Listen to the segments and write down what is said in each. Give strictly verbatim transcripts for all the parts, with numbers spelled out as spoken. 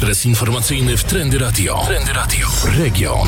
Ekspres informacyjny w Trendy Radio. Trendy Radio. Region.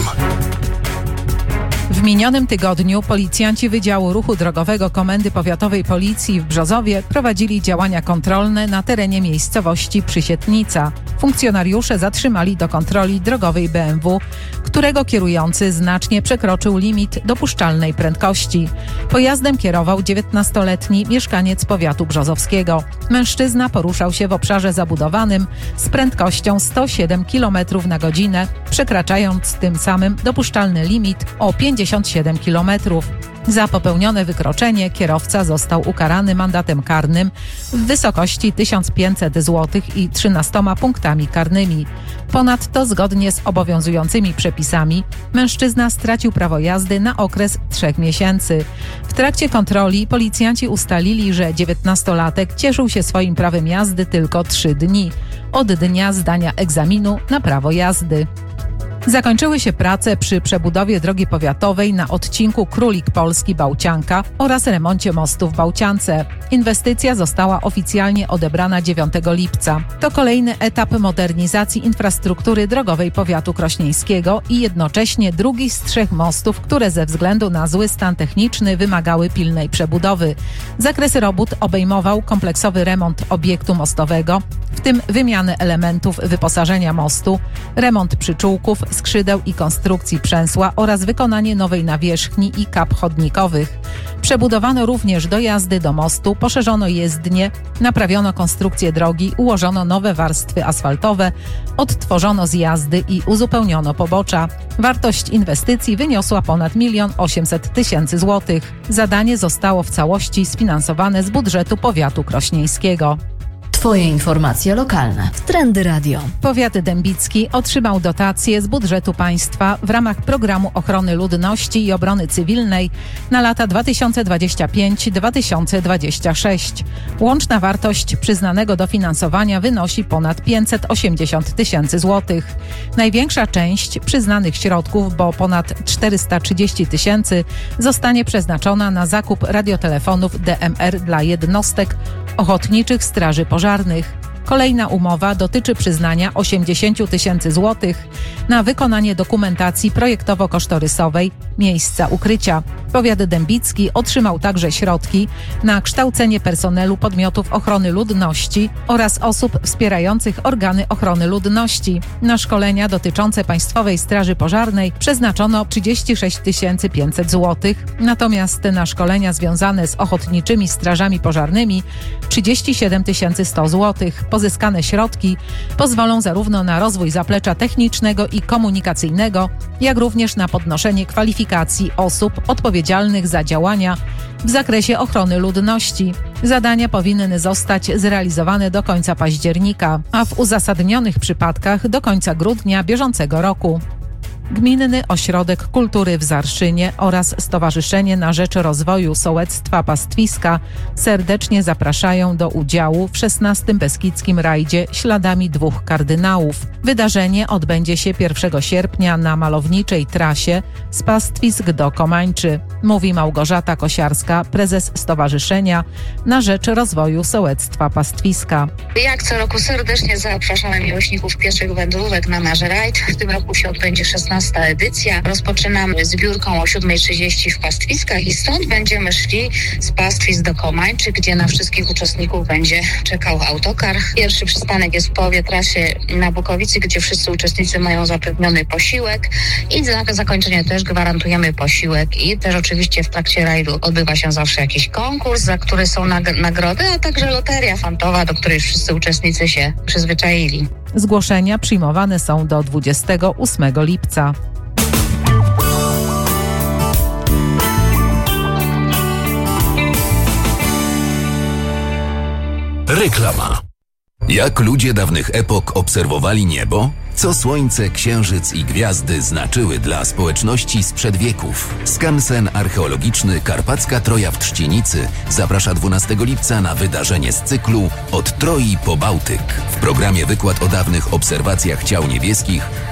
W minionym tygodniu policjanci Wydziału Ruchu Drogowego Komendy Powiatowej Policji w Brzozowie prowadzili działania kontrolne na terenie miejscowości Przysietnica. Funkcjonariusze zatrzymali do kontroli drogowej B M W, którego kierujący znacznie przekroczył limit dopuszczalnej prędkości. Pojazdem kierował dziewiętnastoletni mieszkaniec powiatu brzozowskiego. Mężczyzna poruszał się w obszarze zabudowanym z prędkością sto siedem kilometrów na godzinę, przekraczając tym samym dopuszczalny limit o pięćdziesiąt siedem kilometrów. Za popełnione wykroczenie kierowca został ukarany mandatem karnym w wysokości tysiąc pięćset złotych i trzynastoma punktami karnymi. Ponadto, zgodnie z obowiązującymi przepisami, mężczyzna stracił prawo jazdy na okres trzech miesięcy. W trakcie kontroli policjanci ustalili, że dziewiętnastolatek cieszył się swoim prawem jazdy tylko trzy dni, od dnia zdania egzaminu na prawo jazdy. Zakończyły się prace przy przebudowie drogi powiatowej na odcinku Królik Polski-Bałcianka oraz remoncie mostu w Bałciance. Inwestycja została oficjalnie odebrana dziewiątego lipca. To kolejny etap modernizacji infrastruktury drogowej powiatu krośnieńskiego i jednocześnie drugi z trzech mostów, które ze względu na zły stan techniczny wymagały pilnej przebudowy. Zakres robót obejmował kompleksowy remont obiektu mostowego, w tym wymianę elementów wyposażenia mostu, remont przyczółków, skrzydeł i konstrukcji przęsła oraz wykonanie nowej nawierzchni i kap chodnikowych. Przebudowano również dojazdy do mostu, poszerzono jezdnię, naprawiono konstrukcję drogi, ułożono nowe warstwy asfaltowe, odtworzono zjazdy i uzupełniono pobocza. Wartość inwestycji wyniosła ponad milion osiemset tysięcy złotych. Zadanie zostało w całości sfinansowane z budżetu powiatu krośnieńskiego. Twoje informacje lokalne w Trendy Radio. Powiat dębicki otrzymał dotację z budżetu państwa w ramach Programu Ochrony Ludności i Obrony Cywilnej na lata dwa tysiące dwudziesty piąty do dwa tysiące dwudziestego szóstego. Łączna wartość przyznanego dofinansowania wynosi ponad pięćset osiemdziesiąt tysięcy złotych. Największa część przyznanych środków, bo ponad czterysta trzydzieści tysięcy, zostanie przeznaczona na zakup radiotelefonów D M R dla jednostek ochotniczych straży pożarnych. Kolejna umowa dotyczy przyznania osiemdziesiąt tysięcy złotych na wykonanie dokumentacji projektowo-kosztorysowej miejsca ukrycia. Powiat dębicki otrzymał także środki na kształcenie personelu podmiotów ochrony ludności oraz osób wspierających organy ochrony ludności. Na szkolenia dotyczące Państwowej Straży Pożarnej przeznaczono trzydzieści sześć tysięcy pięćset złotych, natomiast na szkolenia związane z ochotniczymi strażami pożarnymi trzydzieści siedem tysięcy sto złotych. Pozyskane środki pozwolą zarówno na rozwój zaplecza technicznego i komunikacyjnego, jak również na podnoszenie kwalifikacji osób odpowiedzialnych za działania w zakresie ochrony ludności. Zadania powinny zostać zrealizowane do końca października, a w uzasadnionych przypadkach do końca grudnia bieżącego roku. Gminny Ośrodek Kultury w Zarszynie oraz Stowarzyszenie na Rzecz Rozwoju Sołectwa Pastwiska serdecznie zapraszają do udziału w szesnastym Beskidzkim Rajdzie Śladami Dwóch Kardynałów. Wydarzenie odbędzie się pierwszego sierpnia na malowniczej trasie z Pastwisk do Komańczy, mówi Małgorzata Kosiarska, prezes Stowarzyszenia na Rzecz Rozwoju Sołectwa Pastwiska. Jak co roku serdecznie zapraszamy miłośników pieszych wędrówek na nasz rajd. W tym roku się odbędzie szesnasta edycja. Rozpoczynamy zbiórką o siódma trzydzieści w Pastwiskach i stąd będziemy szli z Pastwisk do Komańczy, gdzie na wszystkich uczestników będzie czekał autokar. Pierwszy przystanek jest w połowie trasie na Bukowicy, gdzie wszyscy uczestnicy mają zapewniony posiłek i za zakończenie też gwarantujemy posiłek i też oczywiście w trakcie rajdu odbywa się zawsze jakiś konkurs, za który są nag- nagrody, a także loteria fantowa, do której wszyscy uczestnicy się przyzwyczaili. Zgłoszenia przyjmowane są do dwudziestego ósmego lipca. Reklama. Jak ludzie dawnych epok obserwowali niebo? Co słońce, księżyc i gwiazdy znaczyły dla społeczności sprzed wieków? Skansen archeologiczny Karpacka Troja w Trzcinicy zaprasza dwunastego lipca na wydarzenie z cyklu Od Troi po Bałtyk. W programie wykład o dawnych obserwacjach ciał niebieskich